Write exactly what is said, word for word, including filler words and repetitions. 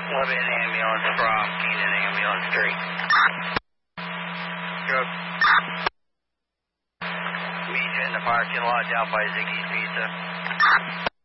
Levin ambulance from Keenan Ambulance Street. Good. Meet you in the parking lot down by Ziggy's Pizza.